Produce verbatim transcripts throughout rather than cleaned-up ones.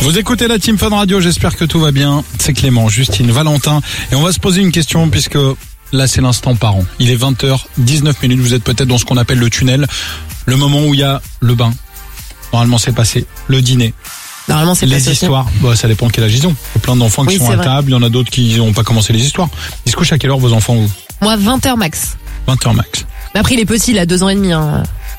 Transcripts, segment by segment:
Vous écoutez la Team Fun Radio, j'espère que tout va bien. C'est Clément, Justine, Valentin. Et on va se poser une question puisque là c'est l'instant parent. Il est vingt heures dix-neuf minutes, vous êtes peut-être dans ce qu'on appelle le tunnel. Le moment où il y a le bain. Normalement c'est passé. Le dîner. Normalement c'est les passé. histoires. Bah, ça dépend de quel âge ils ont. Il y a plein d'enfants qui Oui, sont c'est à vrai. table, il y en a d'autres qui n'ont pas commencé les histoires. Ils se couchent à quelle heure vos enfants vous? Moi vingt heures max. vingt heures max. Mais après il est petit, il a deux ans et demi. Hein.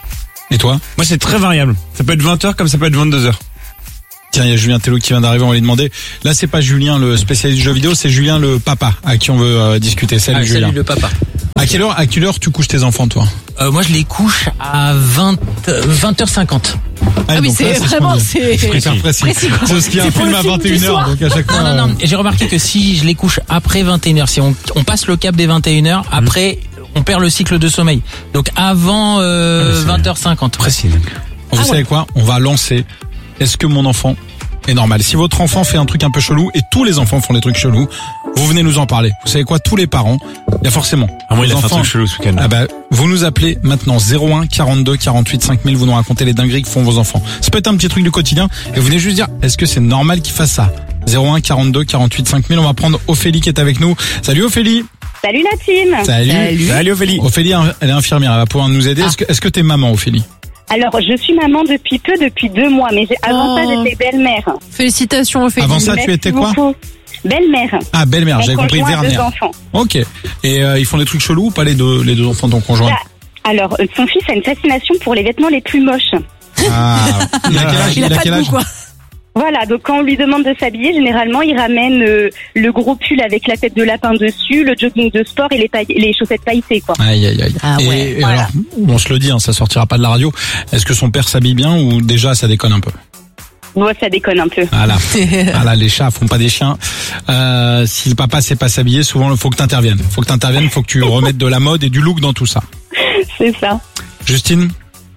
Et toi? Moi c'est très variable. Ça peut être vingt heures comme ça peut être vingt-deux heures. Tiens, il y a Julien Tello qui vient d'arriver, on va lui demander. Là, c'est pas Julien le spécialiste du jeu vidéo, c'est Julien le papa à qui on veut euh, discuter. Salut Ah, Julien. salut le papa. À quelle heure, à quelle heure tu couches tes enfants, toi? Euh, moi je les couche à vingt, vingt heures cinquante. Ah oui, donc là, c'est ce qu'on vraiment, dit. c'est Hyper précis. précis, quoi. C'est ce qui est un C'est pour film le à film vingt et du une heures, soir. donc à chaque fois. Non, non, non. Et j'ai remarqué que si je les couche après vingt et une heures, si on, on passe le cap des vingt et une heures, après on perd le cycle de sommeil. Donc avant euh, vingt heures cinquante. Précis. Vous Ah savez ouais. quoi? On va lancer. Est-ce que mon enfant est normal? Si votre enfant fait un truc un peu chelou, et tous les enfants font des trucs chelous, vous venez nous en parler. Vous savez quoi? Tous les parents, il y a forcément. Ah, moi il vos a fait un enfants- truc chelou ce week-end. Ah bah, vous nous appelez maintenant zéro un quarante-deux quarante-huit cinq mille, vous nous racontez les dingueries que font vos enfants. Ça peut être un petit truc du quotidien, et vous venez juste dire, est-ce que c'est normal qu'ils fassent ça? zéro un quarante-deux quarante-huit cinq mille, on va prendre Ophélie qui est avec nous. Salut Ophélie. Salut la team. Salut. Salut. Salut Ophélie. Ophélie, elle est infirmière, elle va pouvoir nous aider. Ah. Est-ce que, est-ce que t'es maman, Ophélie? Alors, je suis maman depuis peu, depuis deux mois, mais j'ai- avant Oh. ça, j'étais belle-mère. Félicitations Ophélie. Avant ça, tu Merci étais quoi? beaucoup. Belle-mère. Ah, belle-mère, Mon j'avais compris conjoint a deux vernière. enfants. Ok. Et euh, ils font des trucs chelous ou pas les deux, les deux enfants de ton conjoint? Là, Alors, euh, son fils a une fascination pour les vêtements les plus moches. Ah, il a quel âge? Il a Il a pas quel de âge? goût, quoi. Voilà, donc quand on lui demande de s'habiller, généralement, il ramène euh, le gros pull avec la tête de lapin dessus, le jogging de sport et les, paille- les chaussettes pailletées, quoi. Aïe, aïe, aïe. Ah et, ouais, et voilà. alors, on se le dit, hein, ça sortira pas de la radio. Est-ce que son père s'habille bien ou déjà ça déconne un peu? Moi, ça déconne un peu. Voilà. Voilà, les chats font pas des chiens. Euh, si le papa sait pas s'habiller, souvent il faut que t'interviennes. Faut que t'interviennes, faut que tu remettes de la mode et du look dans tout ça. C'est ça. Justine,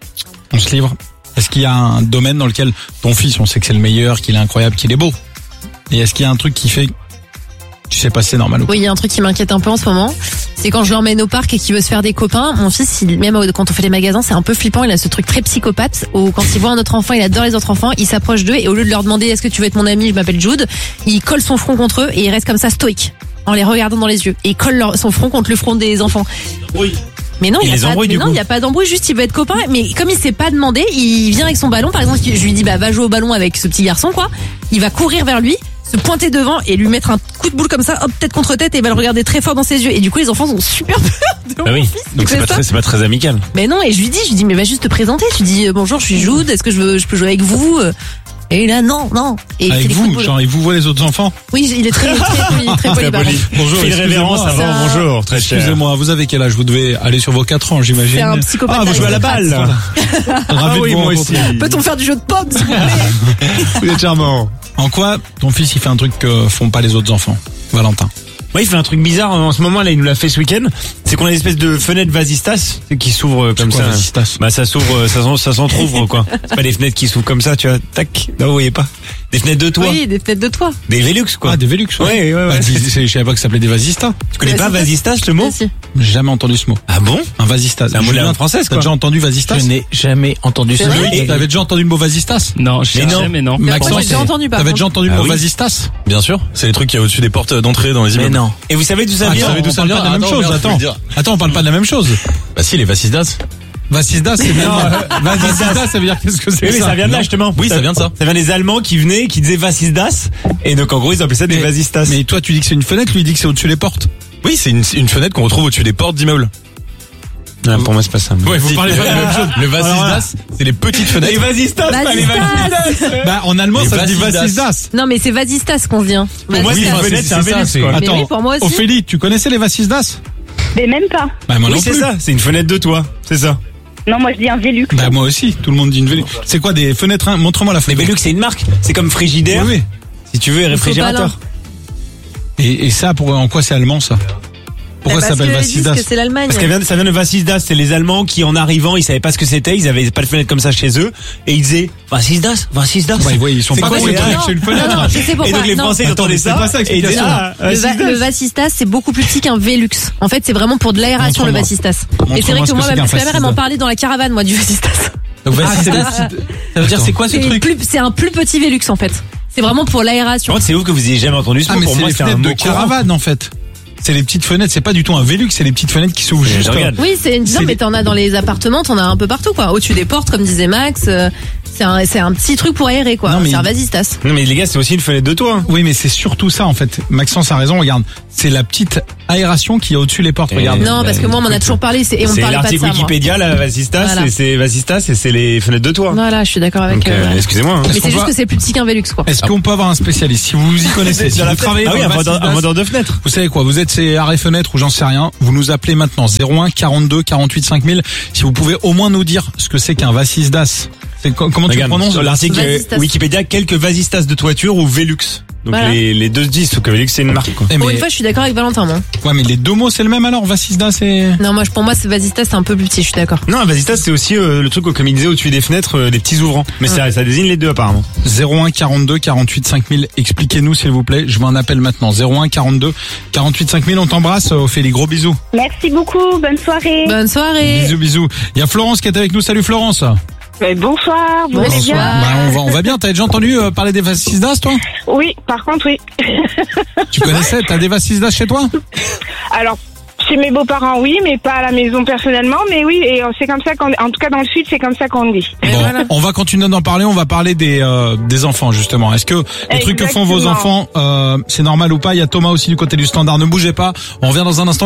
on se livre. Est-ce qu'il y a un domaine dans lequel ton fils, on sait que c'est le meilleur, qu'il est incroyable, qu'il est beau? Et est-ce qu'il y a un truc qui fait que tu sais pas si c'est normal ou pas? Oui, il y a un truc qui m'inquiète un peu en ce moment. C'est quand je l'emmène au parc et qu'il veut se faire des copains. Mon fils, il, même quand on fait les magasins, c'est un peu flippant. Il a ce truc très psychopathe où quand il voit un autre enfant, il adore les autres enfants, il s'approche d'eux et au lieu de leur demander est-ce que tu veux être mon ami, je m'appelle Jude, il colle son front contre eux et il reste comme ça stoïque en les regardant dans les yeux. Et il colle leur- son front contre le front des enfants. Mais non, Il il les y a pas, embrouille, mais du non, coup. il y a pas d'embrouille, juste il veut être copain. Mais comme il s'est pas demandé, il vient avec son ballon. Par exemple, je lui dis bah va jouer au ballon avec ce petit garçon quoi. Il va courir vers lui, se pointer devant et lui mettre un coup de boule comme ça, hop tête contre tête et il va le regarder très fort dans ses yeux. Et du coup les enfants ont super peur de Bah mon oui. fils. Donc qui c'est fait pas ça. très, c'est pas très amical. Mais non, et je lui dis, je lui dis mais va juste te présenter. Tu dis euh, bonjour, je suis Jude. Est-ce que je veux, je peux jouer avec vous? Et là non, non. Et il fait Avec des coups de vous, boule. genre, il vous voit les autres enfants? Oui, il est très très poli, très poli. par contre. Bonjour, Fais une révérence excusez-moi. avant, bonjour, très cher. Excusez-moi, vous avez quel âge? Vous devez aller sur vos quatre ans, j'imagine. C'est un psychopathe. Ah, vous jouez à la balle. Ravi Ah de oui, vous moi rencontrer. aussi. Peut-on faire du jeu de pommes s'il vous plaît? Vous êtes charmant. En quoi ton fils il fait un truc que font pas les autres enfants? Valentin. Moi, il fait un truc bizarre en ce moment là, il nous l'a fait ce week-end. C'est qu'on a une espèce de fenêtre vasistas qui s'ouvre comme quoi, ça. vasistas Bah ça s'ouvre, ça s'en- ça s'entrouvre quoi. C'est pas des fenêtres qui s'ouvrent comme ça, tu vois. Tac. Là vous voyez pas. Des fenêtres de toit. Oui, des têtes de toi. Des Velux quoi. Ah, des Velux, ouais. Ouais, ouais, ouais. Bah, dis- c'est- je savais pas que ça s'appelait des vasistas. Tu connais pas Vasistas vasistas le mot? Si, si. J'ai jamais entendu ce mot. Ah bon? Un vasistas. C'est un mot de la Julien, langue française T'as quoi. déjà entendu vasistas? Je n'ai jamais entendu C'est ce vrai mot. Oui, t'avais déjà entendu le mot vasistas? Non, je Mais cherchais, non. mais non. Moi, Maxence, j'ai déjà entendu par t'avais contre. déjà entendu le Ah mot oui. vasistas? Bien sûr, c'est les trucs qu'il y a au-dessus des portes d'entrée dans les Mais immeubles. non. Et vous savez d'où ça Attends, vient? on parle pas de la même Attends, chose, merde, faut attends. le dire. Attends, on parle pas de la même chose. Bah si, les Vasisdas. Vasistas, c'est bien. Vasistas, ça veut dire qu'est-ce que c'est Oui, mais ça vient de là Non. justement. Oui, ça vient de ça. Ça vient des Allemands qui venaient, qui disaient vasistas. Et donc en gros ils appelaient ça des Mais- vasistas. Mais toi, tu dis que c'est une fenêtre, lui il dit que c'est au-dessus des portes. Oui, c'est une, une fenêtre qu'on retrouve au-dessus des portes d'immeubles. Ah, pour moi c'est pas ça. Ouais, vous parlez pas de la même chose. Le Vasisdas, c'est les petites Les fenêtres. vasistas, pas les Vasistas. vasistas. Bah, en allemand, Les ça se dit vasistas. vasistas. Non, mais c'est vasistas qu'on dit. Hein. Pour moi, Oui, c'est une bah, fenêtre, c'est un ça, Velux c'est- quoi. Mais Attends, oui, pour moi aussi. Ophélie, tu connaissais les vasistas? Mais même pas. Bah, moi Oui non c'est plus. ça, c'est une fenêtre de toit, c'est ça. Non, moi, je dis un Velux. Bah, moi aussi, tout le monde dit une Velux. C'est quoi des fenêtres, hein? Montre-moi la Les fenêtre. Velux c'est une marque, c'est comme Frigidaire, Oui, oui. si tu veux, et réfrigérateur. Et, et ça, pour, en quoi c'est allemand, ça? Pourquoi ça Parce s'appelle qu'ils disent vasistas? que c'est l'Allemagne. Parce que ça vient, ça vient de Vasisdas, c'est les Allemands qui en arrivant, ils savaient pas ce que c'était, ils avaient pas de fenêtre comme ça chez eux, et ils disaient Vasisdas, Vasisdas. Bah, ils voient, ils sont C'est pas quoi, cons, c'est ils quoi croient que Non, c'est une non, fenêtre. non, je sais pourquoi. Et donc les Non. Français ils Attends, entendaient mais c'est ça, pas ça, et ils disaient explication. ah, Le, va- Vasisdas. le vasistas, c'est beaucoup plus petit qu'un Velux. En fait, c'est vraiment pour de l'aération le Montre-moi. vasistas. Et c'est Montre-moi vrai ce que que moi, c'est ma qu'un ma mère, elle m'en vasistas. parlait dans la caravane, moi, du vasistas. Donc, Ah, c'est vasistas. Ça veut dire c'est quoi ce C'est truc? plus- c'est un plus petit Velux en fait. C'est vraiment pour l'aération. Par contre, c'est ouf que vous ayez jamais entendu ce Ah mot. mais Pour c'est moi, les c'est un fenêtres mot de courant. caravane en fait. C'est les petites fenêtres, c'est pas du tout un Velux, c'est les petites fenêtres qui s'ouvrent Je juste. regarde. Oui, c'est non C'est mais les- t'en as dans les appartements, t'en as un peu partout quoi. Au-dessus des portes, comme disait Max. euh, C'est un, c'est un petit truc pour aérer quoi. Non, mais- C'est un vasistas. Non mais les gars, c'est aussi une fenêtre de toit. hein. Oui, mais c'est surtout ça en fait. Maxence a raison, regarde. C'est la petite aération qui est au-dessus des portes, Et- regarde. Non, parce que moi on m'en a toujours parlé c'est- et on me C'est parlait pas de l'article ça. moi. Wikipédia, la Vasistas, Voilà. et c'est Vasistas et c'est les fenêtres de toit. Voilà, je suis d'accord avec. Donc, euh, euh, voilà. excusez-moi. hein. Mais Est-ce qu'on c'est juste va- que c'est plus petit qu'un Velux quoi. Est-ce qu'on peut avoir un spécialiste si vous vous y connaissez, si vous travaillez Ah oui, dans un le vendeur, un Vasistas, vendeur de fenêtres. vous savez quoi, vous êtes ces arrêts fenêtres ou j'en sais rien, vous nous appelez maintenant zéro un quarante-deux quarante-huit cinq mille si vous pouvez au moins nous dire ce que c'est qu'un Vasistas. C'est co- comment tu le Regarde, prononces sur l'article euh, Vasistas. Wikipédia, quelques Vasistas de toiture ou Velux. Donc Voilà. les, les deux se disent, sauf que Velux c'est une marque quoi. Eh, Pour mais, une fois, je suis d'accord avec Valentin moi. ouais, mais les deux mots c'est le même alors, Vasistas et... Non, moi je- pour moi c'est vasistas, c'est un peu plus petit, je suis d'accord. Non, un Vasistas c'est aussi euh, le truc comme il disait au-dessus des fenêtres, euh, les petits ouvrants. Mais ça, ça désigne les deux apparemment. zéro un quarante-deux quarante-huit cinq mille, expliquez-nous s'il vous plaît, je m'en appelle maintenant. zéro un quarante-deux quarante-huit cinq mille, on t'embrasse, Ophélie, gros bisous. Merci beaucoup, bonne soirée. Bonne soirée. Bisous, bisous. Il y a Florence qui est avec nous, salut Florence. Mais bonsoir, vous allez Bonsoir. bien? Bah, on, va, on va bien, t'as déjà entendu euh, parler des Vasistas toi? Oui, par contre, oui. Tu connaissais, t'as des Vasistas chez toi? Alors, chez mes beaux-parents, oui, mais pas à la maison personnellement, mais oui, et c'est comme ça qu'on, en tout cas dans le sud, c'est comme ça qu'on dit. Et Bon, voilà. on va continuer d'en parler, on va parler des euh, des enfants justement. Est-ce que les trucs que font vos Exactement. enfants, euh, c'est normal ou pas? Il y a Thomas aussi du côté du standard, ne bougez pas, on revient dans un instant.